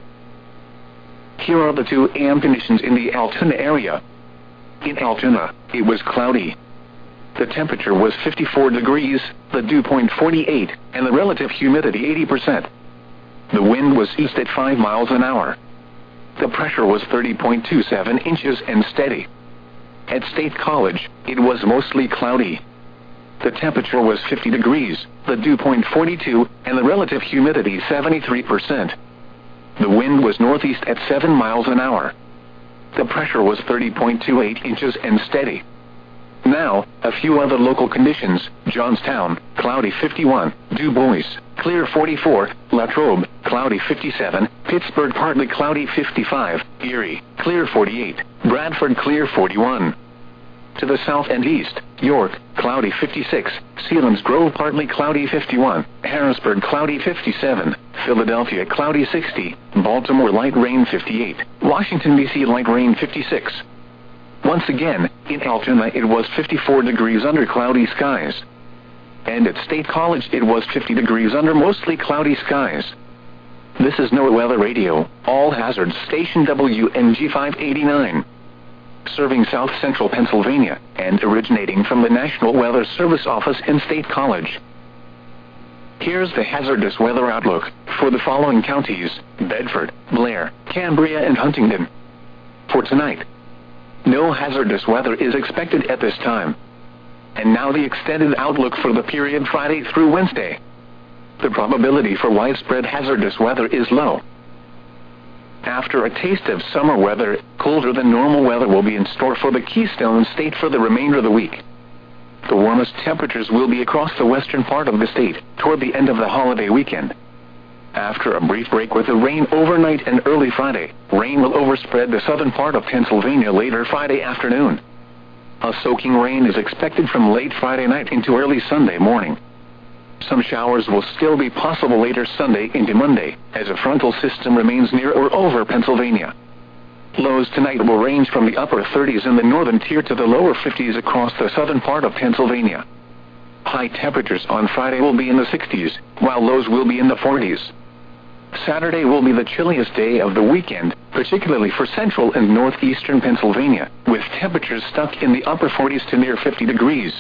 Here are the 2 AM conditions in the Altoona area. In Altoona, it was cloudy. The temperature was 54 degrees, the dew point 48, and the relative humidity 80%. The wind was east at 5 miles an hour. The pressure was 30.27 inches and steady. At State College, it was mostly cloudy. The temperature was 50 degrees, the dew point 42, and the relative humidity 73%. The wind was northeast at 7 miles an hour. The pressure was 30.28 inches and steady. Now, a few other local conditions: Johnstown, cloudy 51, Du Bois, clear 44, Latrobe, cloudy 57, Pittsburgh, partly cloudy 55, Erie, clear 48, Bradford, clear 41. To the south and east, York, cloudy 56, Selinsgrove, partly cloudy 51, Harrisburg, cloudy 57, Philadelphia, cloudy 60, Baltimore, light rain 58, Washington, D.C., light rain 56. Once again, in Altoona it was 54 degrees under cloudy skies. And at State College it was 50 degrees under mostly cloudy skies. This is NOAA Weather Radio, all hazards, station WNG 589. Serving south central Pennsylvania, and originating from the National Weather Service office in State College. Here's the hazardous weather outlook for the following counties: Bedford, Blair, Cambria, and Huntingdon. For tonight, no hazardous weather is expected at this time. And now the extended outlook for the period Friday through Wednesday. The probability for widespread hazardous weather is low. After a taste of summer weather, colder than normal weather will be in store for the Keystone State for the remainder of the week. The warmest temperatures will be across the western part of the state toward the end of the holiday weekend. After a brief break with the rain overnight and early Friday, rain will overspread the southern part of Pennsylvania later Friday afternoon. A soaking rain is expected from late Friday night into early Sunday morning. Some showers will still be possible later Sunday into Monday, as a frontal system remains near or over Pennsylvania. Lows tonight will range from the upper 30s in the northern tier to the lower 50s across the southern part of Pennsylvania. High temperatures on Friday will be in the 60s, while lows will be in the 40s. Saturday will be the chilliest day of the weekend, particularly for central and northeastern Pennsylvania, with temperatures stuck in the upper 40s to near 50 degrees.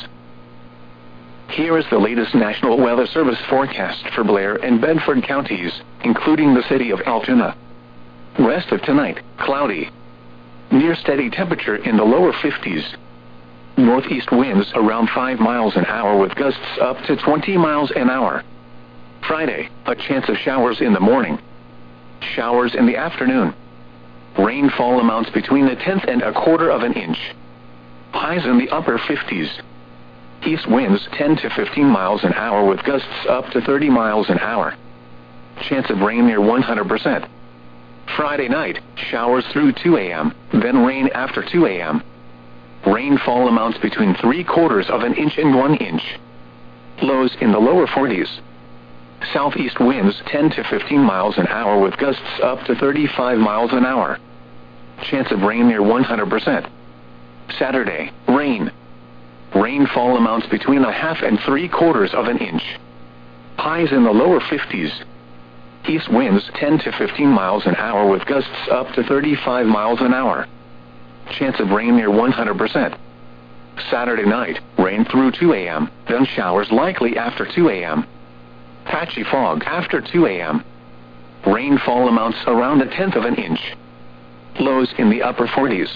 Here is the latest National Weather Service forecast for Blair and Bedford counties, including the city of Altoona. Rest of tonight, cloudy. Near steady temperature in the lower 50s. Northeast winds around 5 miles an hour with gusts up to 20 miles an hour. Friday, a chance of showers in the morning. Showers in the afternoon. Rainfall amounts between a tenth and a quarter of an inch. Highs in the upper 50s. East winds 10 to 15 miles an hour with gusts up to 30 miles an hour. Chance of rain near 100%. Friday night, showers through 2 a.m., then rain after 2 a.m. Rainfall amounts between 3/4 of an inch and 1 inch. Lows in the lower 40s. Southeast winds 10 to 15 miles an hour with gusts up to 35 miles an hour. Chance of rain near 100%. Saturday, rain. Rainfall amounts between a half and 3/4 of an inch. Highs in the lower 50s. East winds 10 to 15 miles an hour with gusts up to 35 miles an hour. Chance of rain near 100%. Saturday night, rain through 2 a.m., then showers likely after 2 a.m. Patchy fog after 2 a.m. Rainfall amounts around a tenth of an inch. Lows in the upper 40s.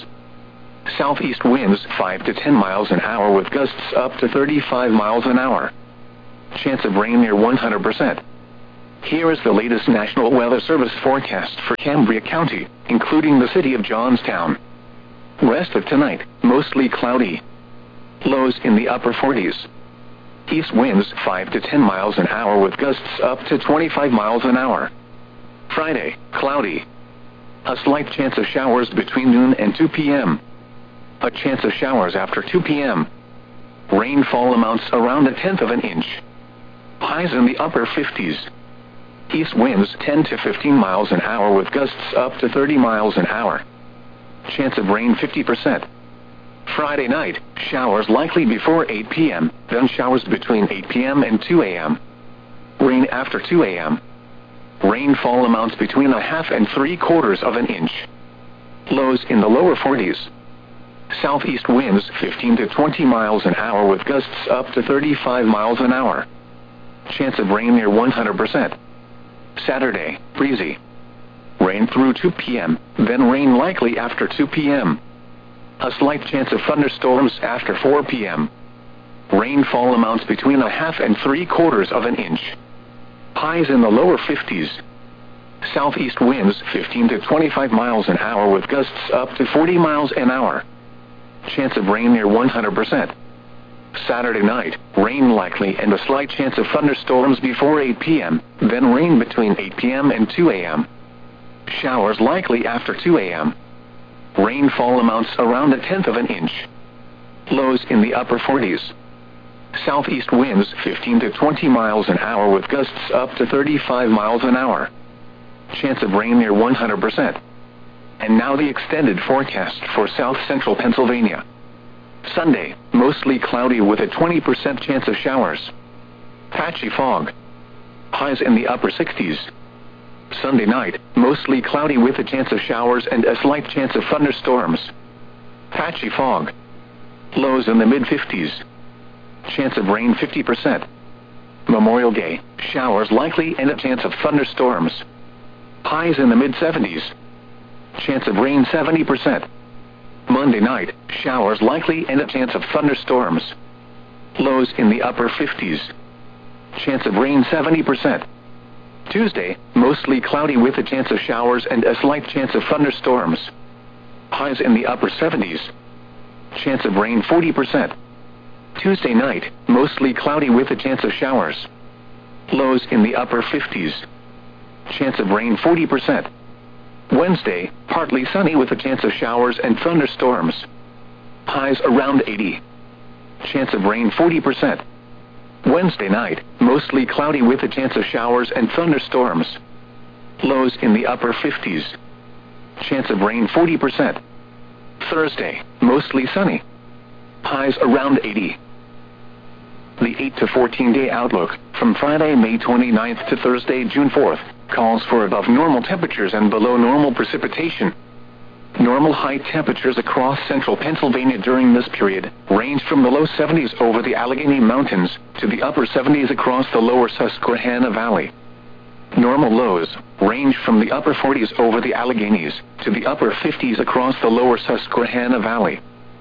Southeast winds 5 to 10 miles an hour with gusts up to 35 miles an hour. Chance of rain near 100%. Here is the latest National Weather Service forecast for Cambria County, including the city of Johnstown. Rest of tonight, mostly cloudy. Lows in the upper 40s. East winds 5 to 10 miles an hour with gusts up to 25 miles an hour. Friday, cloudy. A slight chance of showers between noon and 2 p.m. A chance of showers after 2 p.m. Rainfall amounts around 1/10 of an inch. Highs in the upper 50s. East winds 10 to 15 miles an hour with gusts up to 30 miles an hour. Chance of rain 50%. Friday night, showers likely before 8 p.m., then showers between 8 p.m. and 2 a.m. Rain after 2 a.m. Rainfall amounts between 1/2 and 3/4 of an inch. Lows in the lower 40s. Southeast winds 15 to 20 miles an hour with gusts up to 35 miles an hour. Chance of rain near 100%. Saturday, breezy. Rain through 2 p.m., then rain likely after 2 p.m. A slight chance of thunderstorms after 4 p.m. Rainfall amounts between 1/2 and 3/4 of an inch. Highs in the lower 50s. Southeast winds 15 to 25 miles an hour with gusts up to 40 miles an hour. Chance of rain near 100%. Saturday night, rain likely and a slight chance of thunderstorms before 8 p.m., then rain between 8 p.m. and 2 a.m. Showers likely after 2 a.m. Rainfall amounts around 1/10 of an inch. Lows in the upper 40s. Southeast winds 15 to 20 miles an hour with gusts up to 35 miles an hour. Chance of rain near 100%. And now the extended forecast for south central Pennsylvania. Sunday, mostly cloudy with a 20% chance of showers. Patchy fog. Highs in the upper 60s. Sunday night, mostly cloudy with a chance of showers and a slight chance of thunderstorms. Patchy fog. Lows in the mid-50s. Chance of rain 50%. Memorial Day, showers likely and a chance of thunderstorms. Highs in the mid-70s. Chance of rain 70%. Monday night, showers likely and a chance of thunderstorms. Lows in the upper 50s. Chance of rain 70%. Tuesday, mostly cloudy with a chance of showers and a slight chance of thunderstorms. Highs in the upper 70s. Chance of rain 40%. Tuesday night, mostly cloudy with a chance of showers. Lows in the upper 50s. Chance of rain 40%. Wednesday, partly sunny with a chance of showers and thunderstorms. Highs around 80. Chance of rain 40%. Wednesday night, mostly cloudy with a chance of showers and thunderstorms. Lows in the upper 50s. Chance of rain 40%. Thursday, mostly sunny. Highs around 80. The 8 to 14-day outlook, from Friday, May 29th to Thursday, June 4th, calls for above normal temperatures and below normal precipitation. Normal high temperatures across central Pennsylvania during this period range from the low 70s over the Allegheny Mountains to the upper 70s across the lower Susquehanna Valley. Normal lows range from the upper 40s over the Alleghenies to the upper 50s across the lower Susquehanna Valley.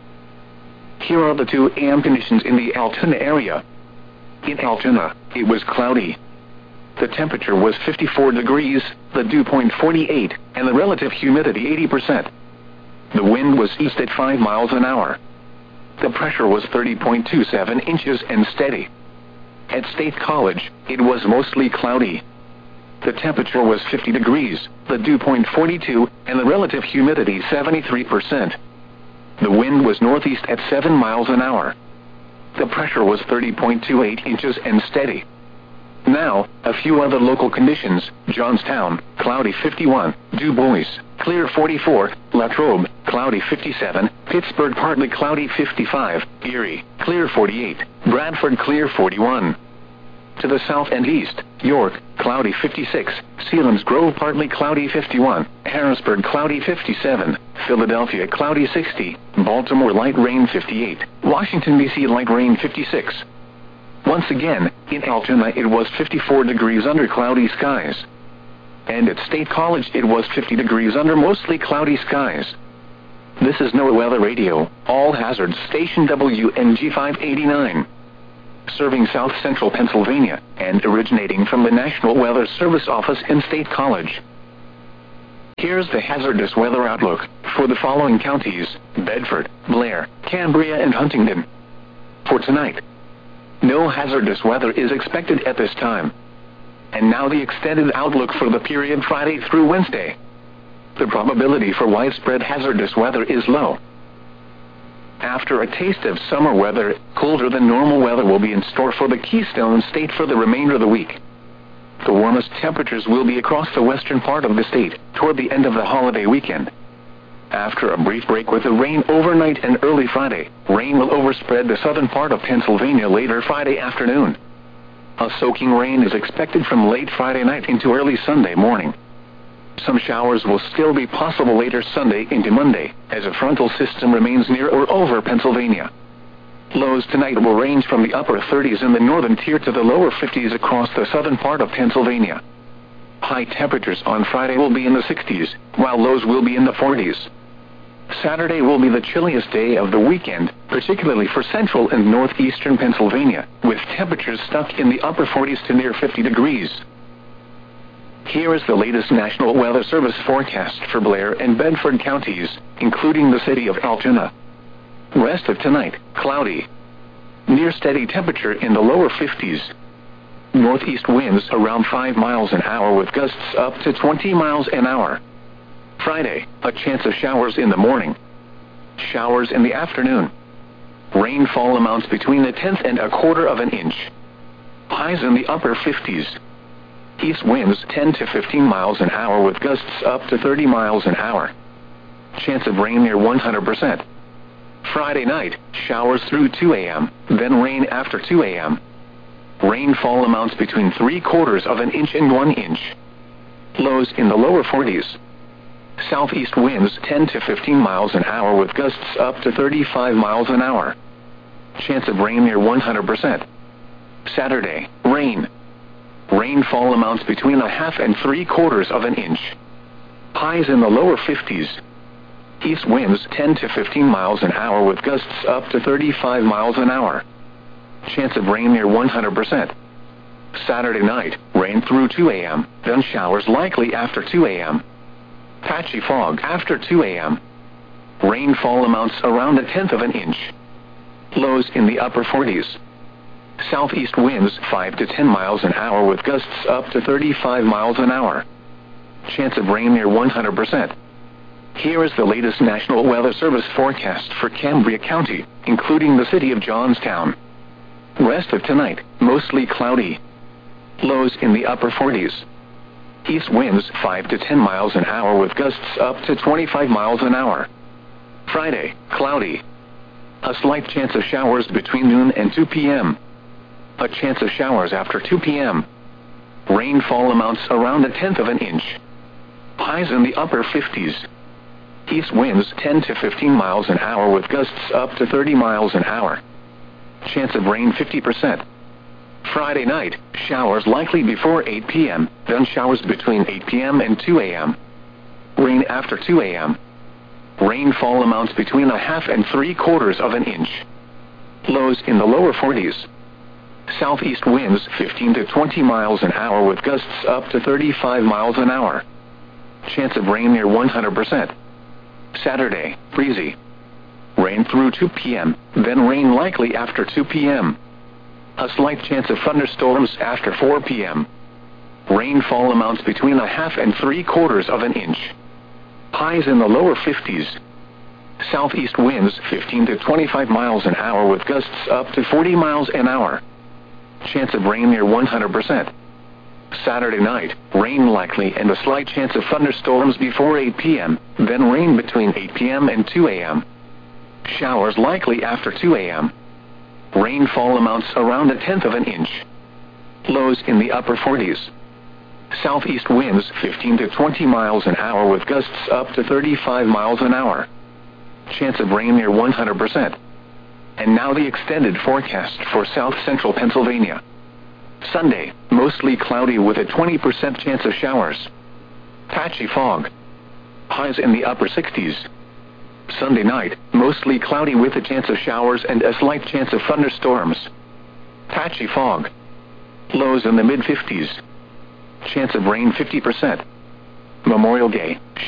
Here are the 2 a.m. conditions in the Altoona area. In Altoona, it was cloudy. The temperature was 54 degrees, the dew point 48, and the relative humidity 80%. The wind was east at 5 miles an hour. The pressure was 30.27 inches and steady. At State College, it was mostly cloudy. The temperature was 50 degrees, the dew point 42, and the relative humidity 73%. The wind was northeast at 7 miles an hour. The pressure was 30.28 inches and steady. Now, a few other local conditions. Johnstown, cloudy 51, Du Bois, clear 44, Latrobe, cloudy 57, Pittsburgh partly cloudy 55, Erie, clear 48, Bradford clear 41. To the south and east, York, cloudy 56, Selinsgrove partly cloudy 51, Harrisburg cloudy 57, Philadelphia cloudy 60, Baltimore light rain 58, Washington D.C. light rain 56. Once again, in Altoona it was 54 degrees under cloudy skies. And at State College it was 50 degrees under mostly cloudy skies. This is NOAA Weather Radio, all hazards station WNG 589. serving south central Pennsylvania, and originating from the National Weather Service office in State College. Here's the hazardous weather outlook for the following counties: Bedford, Blair, Cambria, and Huntingdon. For tonight, no hazardous weather is expected at this time. And now the extended outlook for the period Friday through Wednesday. The probability for widespread hazardous weather is low. After a taste of summer weather, colder than normal weather will be in store for the Keystone State for the remainder of the week. The warmest temperatures will be across the western part of the state toward the end of the holiday weekend. After a brief break with the rain overnight and early Friday, rain will overspread the southern part of Pennsylvania later Friday afternoon. A soaking rain is expected from late Friday night into early Sunday morning. Some showers will still be possible later Sunday into Monday, as a frontal system remains near or over Pennsylvania. Lows tonight will range from the upper 30s in the northern tier to the lower 50s across the southern part of Pennsylvania. High temperatures on Friday will be in the 60s, while lows will be in the 40s. Saturday will be the chilliest day of the weekend, particularly for central and northeastern Pennsylvania, with temperatures stuck in the upper 40s to near 50 degrees. Here is the latest National Weather Service forecast for Blair and Bedford counties, including the city of Altoona. Rest of tonight, cloudy. Near steady temperature in the lower 50s. Northeast winds around 5 miles an hour with gusts up to 20 miles an hour. Friday, a chance of showers in the morning. Showers in the afternoon. Rainfall amounts between 1/10 and 1/4 of an inch. Highs in the upper 50s. East winds 10 to 15 miles an hour with gusts up to 30 miles an hour. Chance of rain near 100%. Friday night, showers through 2 a.m., then rain after 2 a.m. Rainfall amounts between 3/4 of an inch and 1 inch. Lows in the lower 40s. Southeast winds 10 to 15 miles an hour with gusts up to 35 miles an hour. Chance of rain near 100%. Saturday, rain. Rainfall amounts between 1/2 and 3/4 of an inch. Highs in the lower 50s. East winds 10 to 15 miles an hour with gusts up to 35 miles an hour. Chance of rain near 100%. Saturday night, rain through 2 a.m., then showers likely after 2 a.m. Patchy fog after 2 a.m. Rainfall amounts around 1/10 of an inch. Lows in the upper 40s. Southeast winds 5 to 10 miles an hour with gusts up to 35 miles an hour. Chance of rain near 100%. Here is the latest National Weather Service forecast for Cambria County, including the city of Johnstown. Rest of tonight, mostly cloudy. Lows in the upper 40s. East winds 5 to 10 miles an hour with gusts up to 25 miles an hour. Friday, cloudy. A slight chance of showers between noon and 2 p.m. A chance of showers after 2 p.m. Rainfall amounts around 1/10 of an inch. Highs in the upper 50s. East winds 10 to 15 miles an hour with gusts up to 30 miles an hour. Chance of rain 50%. Friday night, showers likely before 8 p.m., then showers between 8 p.m. and 2 a.m. Rain after 2 a.m. Rainfall amounts between 1/2 and 3/4 of an inch. Lows in the lower 40s. Southeast winds 15 to 20 miles an hour with gusts up to 35 miles an hour. Chance of rain near 100%. Saturday, breezy. Rain through 2 p.m., then rain likely after 2 p.m. A slight chance of thunderstorms after 4 p.m. Rainfall amounts between 1/2 and 3/4 of an inch. Highs in the lower 50s. Southeast winds 15 to 25 miles an hour with gusts up to 40 miles an hour. Chance of rain near 100%. Saturday night, rain likely and a slight chance of thunderstorms before 8 p.m., then rain between 8 p.m. and 2 a.m. Showers likely after 2 a.m. Rainfall amounts around 1/10 of an inch. Lows in the upper 40s. Southeast winds 15 to 20 miles an hour with gusts up to 35 miles an hour. Chance of rain near 100%. And now the extended forecast for south central Pennsylvania. Sunday, mostly cloudy with a 20% chance of showers. Patchy fog. Highs in the upper 60s. Sunday night, mostly cloudy with a chance of showers and a slight chance of thunderstorms. Patchy fog. Lows in the mid-50s. Chance of rain 50%. Memorial Day.